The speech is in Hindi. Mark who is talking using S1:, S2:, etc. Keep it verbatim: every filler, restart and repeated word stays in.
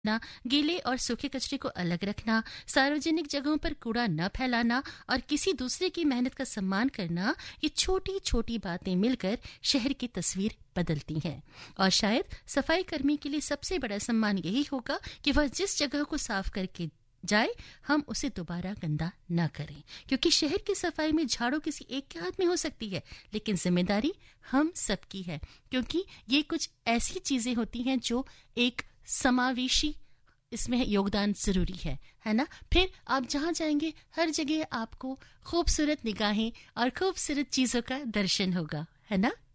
S1: ना, गीले और सूखे कचरे को अलग रखना, सार्वजनिक जगहों पर कूड़ा न फैलाना और किसी दूसरे की मेहनत का सम्मान करना, ये छोटी छोटी बातें मिलकर शहर की तस्वीर बदलती हैं। और शायद सफाई कर्मी के लिए सबसे बड़ा सम्मान यही होगा कि वह जिस जगह को साफ करके जाए, हम उसे दोबारा गंदा न करें, क्योंकि शहर की सफाई में झाड़ू किसी एक के हाथ में हो सकती है, लेकिन जिम्मेदारी हम सबकी है, क्योंकि ये कुछ ऐसी चीजें होती हैं जो एक समावेशी इसमें योगदान जरूरी है है ना। फिर आप जहां जाएंगे हर जगह आपको खूबसूरत निगाहें और खूबसूरत चीजों का दर्शन होगा, है ना।